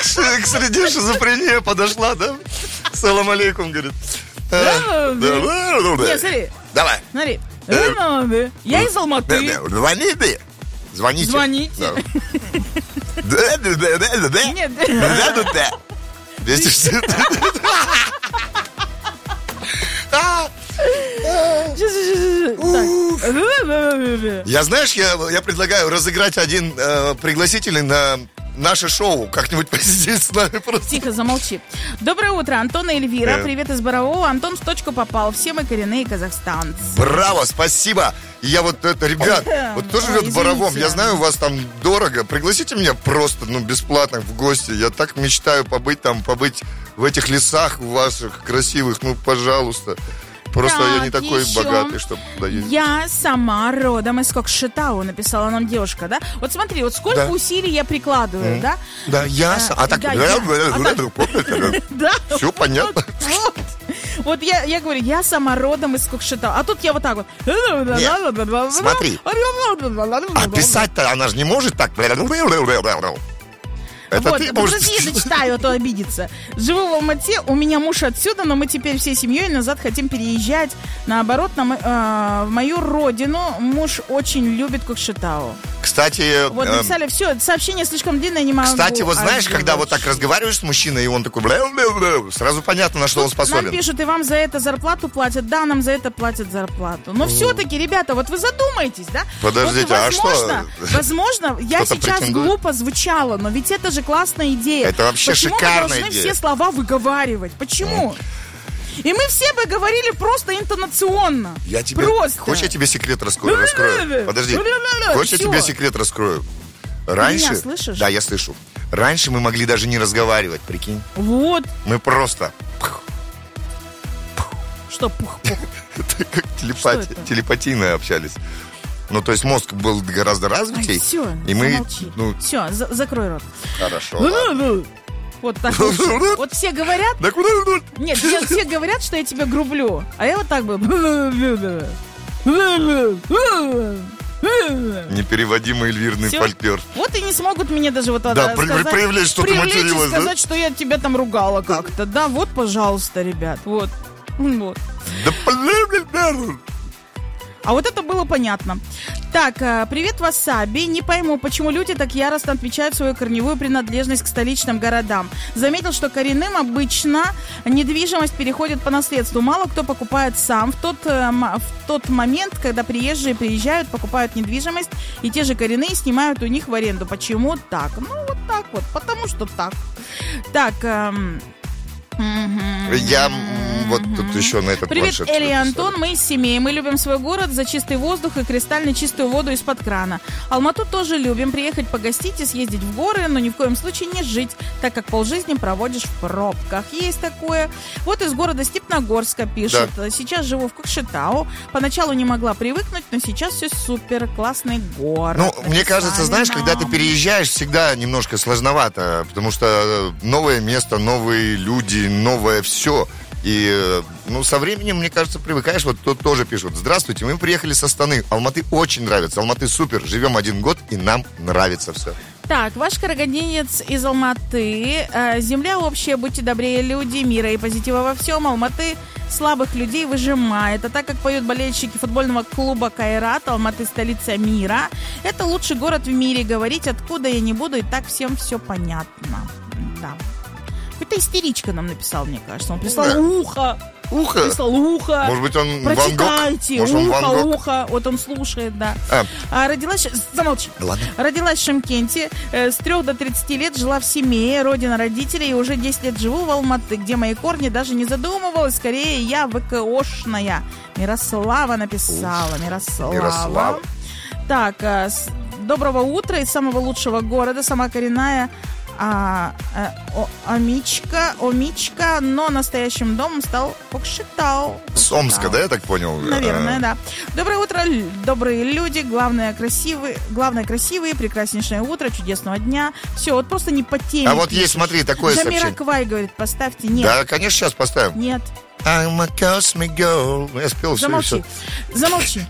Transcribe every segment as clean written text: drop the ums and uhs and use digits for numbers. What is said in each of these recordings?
К среде шизофрения подошла, да? Салам алейкум, говорит. Нет, смотри. Давай. Смотри. Я из Алматы. Звоните. Звоните. Нет. 260. Я, знаешь, я предлагаю разыграть один пригласительный на наше шоу. Как-нибудь посидеть с нами просто. Тихо, замолчи. Доброе утро, Антон и Эльвира. Привет из Борового. Антон в точку попал. Все мы коренные казахстанцы. Браво, спасибо. И я вот это, ребят, вот тоже живет в Боровом. Я знаю, у вас там дорого. Пригласите меня просто, бесплатно в гости. Я так мечтаю побыть в этих лесах ваших красивых. Пожалуйста. Просто я не такой богатый, чтобы туда ездить. Я сама родом из Кокшетау, написала нам девушка, да? Вот смотри, вот сколько усилий я прикладываю, да? Да, я... Да. Все понятно. Вот я говорю, я сама родом из Кокшетау. А тут я вот так вот. Нет, смотри. А писать-то она же не может так. Это вот, ты можешь... подожди, я дочитаю, а то обидится. Живу в Алмате, у меня муж отсюда, но мы теперь всей семьей назад хотим переезжать. Наоборот, в мою родину. Муж очень любит Кокшетау. Кстати... Вот написали, все, сообщение слишком длинное, не могу. Кстати, вот знаешь, когда вот так разговариваешь с мужчиной, и он такой... Сразу понятно, на что он способен. Нам пишут, и вам за это зарплату платят. Да, нам за это платят зарплату. Но все-таки, ребята, вот вы задумайтесь, да? Подождите, вот, а что? Возможно, я сейчас претендует? глупо звучала, но ведь это же классная идея. Это вообще шикарная идея. Почему мы должны идея? все слова выговаривать? Почему? И мы все бы говорили просто интонационно. Я тебе... Просто. Хочешь, я тебе секрет раскрою? Подожди. Хочешь, я тебе секрет раскрою? Раньше... Ты меня слышишь? Да, я слышу. Раньше мы могли даже не разговаривать, прикинь. Вот. Мы просто... Что пух-пух? Это как телепатийно общались. То есть мозг был гораздо развитей. Все, и мы... Все, закрой рот. Хорошо. Вот так вот. Вот все говорят... Да куда? Нет, все говорят, что я тебя грублю. А я вот так бы... Непереводимый эльвирный фольклор. Вот и не смогут мне даже вот да, проявлять, что ты материлась, сказать, да? что я тебя там ругала как-то. Да, вот, пожалуйста, ребят. Вот. Да, а вот это было понятно. Так, привет, Васаби. Не пойму, почему люди так яростно отмечают свою корневую принадлежность к столичным городам. Заметил, что коренным обычно недвижимость переходит по наследству. Мало кто покупает сам. В тот момент, когда приезжие приезжают, покупают недвижимость, и те же коренные снимают у них в аренду. Почему так? Вот так вот. Потому что так. Так, я вот тут еще на этот привет, планшет. Эли и Антон, мы из семьи. Мы любим свой город за чистый воздух и кристально чистую воду из-под крана. Алмату тоже любим. Приехать погостить и съездить в горы, но ни в коем случае не жить, так как полжизни проводишь в пробках. Есть такое. Вот из города Степногорска пишет. Да. Сейчас живу в Кокшетау. Поначалу не могла привыкнуть, но сейчас все супер. Классный город. Мне кажется, знаешь, когда ты переезжаешь, всегда немножко сложновато, потому что новое место, новые люди, новое все. И, со временем, мне кажется, привыкаешь. Вот тут тоже пишут: здравствуйте, мы приехали со Астаны. Алматы очень нравится, Алматы супер. Живем 1 год, и нам нравится все. Так, ваш карагандинец из Алматы. Земля общая, будьте добрее, люди, мира и позитива во всем. Алматы слабых людей выжимает. А так как поют болельщики футбольного клуба Кайрат, Алматы столица мира. Это лучший город в мире. Говорить откуда я не буду, и так всем все понятно. Да. Какая-то истеричка нам написал, мне кажется. Он прислал ухо. Ухо? Прислал ухо. Может быть, он прочитайте. Ван Гог? Может, ухо. Вот он слушает, да. Родилась... Замолчи. Ладно. Родилась в Шымкенте. С 3 до 30 лет жила в семье, родина родителей. И уже 10 лет живу в Алматы, где мои корни даже не задумывалась. Скорее, я ВКОшная. Мирослава написала. Мирослава. Так, доброго утра из самого лучшего города. Сама коренная... Омичка, но настоящим домом стал Кокшетау. С Омска, да, я так понял? Наверное, да. Доброе утро, добрые люди, главное красивые, прекраснейшее утро, чудесного дня. Все, вот просто не по теме. А вот есть, смотри, такое сообщение. Джамираквай говорит, поставьте. Нет. Да, конечно, сейчас поставим. Нет. I'm a cosmic girl. Я спел все. Замолчи.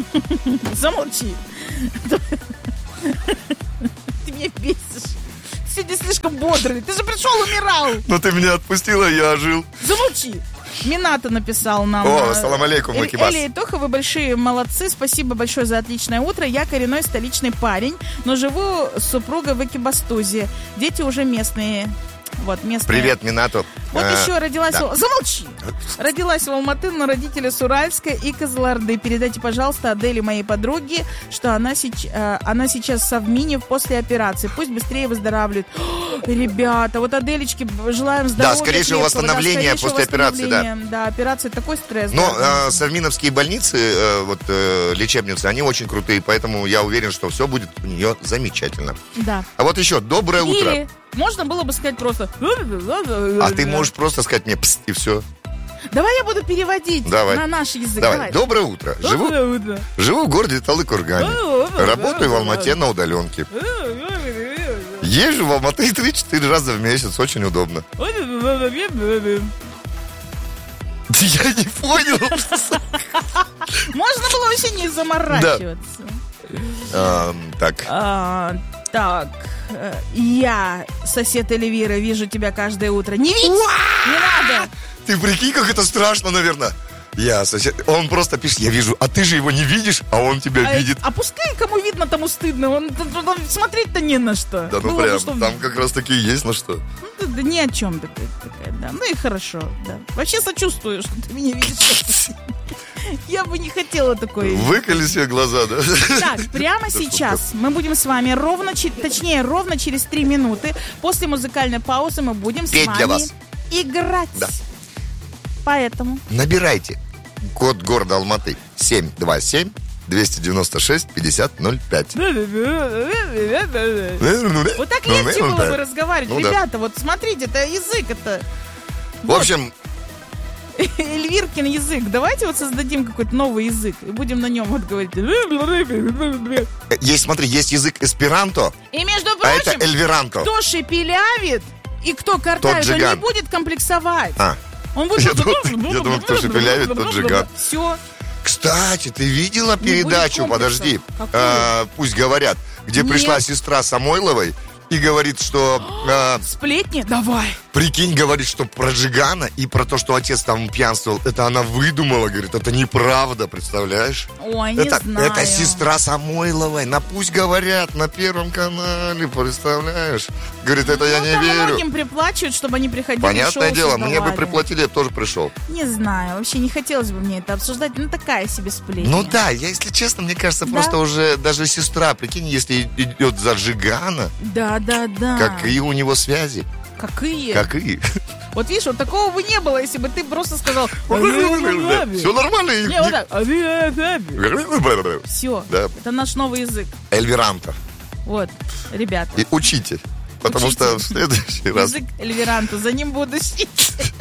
Замолчи. Ты меня бесишь. сегодня слишком бодрый. Ты же пришел, умирал. Но ты меня отпустила, я ожил. Замолчи. Минато написал нам. Салам алейкум, Макибас. Эли и Тоха, вы большие молодцы. Спасибо большое за отличное утро. Я коренной столичный парень, но живу с супругой в Экибастузе. Дети уже местные. Вот, местные. Привет, Минато. Вот еще родилась... да. Замолчи! Родилась в Алматы, но родители с Уральска и Кызылорды. Передайте, пожалуйста, Аделе, моей подруге, что она сейчас в Совмине после операции. Пусть быстрее выздоравливает. Ребята, вот Аделечке желаем здоровья. Да, скорейшего восстановления после операции, да. Да, операция такой стресс. Но да, совминовские больницы, лечебницы, они очень крутые, поэтому я уверен, что все будет у нее замечательно. Да. А вот еще, доброе утро. Или можно было бы сказать просто... А ты можешь просто сказать мне «пс» и все. Давай я буду переводить Давай. на наш язык. Давай. Доброе утро. Живу в городе Талык-Кургане. Работаю в Алмате на удаленке. Езжу в Алматы 3-4 раза в месяц. Очень удобно. Я не понял. Можно было вообще не заморачиваться. Так. Так, я, сосед Эльвира, вижу тебя каждое утро. Не видишь? Не надо. Ты прикинь, как это страшно, наверное. Я сосед... Он просто пишет, я вижу, а ты же его не видишь, а он тебя видит. А пускай кому видно, тому стыдно. Смотреть-то не на что. Да, ну прям, там как раз таки есть на что. Да ни о чем такая, да. Ну и хорошо, да. Вообще сочувствую, что ты меня видишь. Я бы не хотела такое. Выколи себе глаза, да? Так, прямо сейчас мы будем с вами ровно через 3 минуты после музыкальной паузы мы будем петь с вами для вас. Играть. Да. Поэтому набирайте код города Алматы 727-290-6005. вот так легче было бы разговаривать. Ну, ребята, да. вот смотрите, это язык, это... В общем... Эльвиркин язык. Давайте вот создадим какой-то новый язык и будем на нем вот говорить. Есть язык эсперанто, И между а прочим, это эльверанто. кто шепелявит и кто картавит, он не джиган. будет комплексовать. Я Он будет... думал, кто шепелявит, тот джиган. Все. Кстати, ты видела передачу, будет комплексов. подожди, Какую? пусть говорят, где Нет. пришла сестра Самойловой и говорит, что... Сплетни? Давай. Прикинь, говорит, что про Джигана и про то, что отец там пьянствовал, это она выдумала, говорит, это неправда, представляешь? Ой, не знаю. Это сестра Самойловой, пусть говорят на Первом канале, представляешь? Говорит, это я не там верю. многим приплачивают, чтобы они приходили. Понятное шоу дело, мне бы создавали. приплатили, я бы тоже пришел. Не знаю, вообще не хотелось бы мне это обсуждать. Ну, такая себе сплетня. Ну да, если честно, мне кажется, Да? просто уже даже сестра, прикинь, если идет за Джигана, Да. какие у него связи? Какие? Какие? Вот видишь, вот такого бы не было, если бы ты просто сказал... Все нормально. Не, вот так. Все, Да. это наш новый язык. Эльверанто. Вот, ребята. И учите. Потому Учите. что в следующий раз... Язык Эльвиранта, за ним будущий.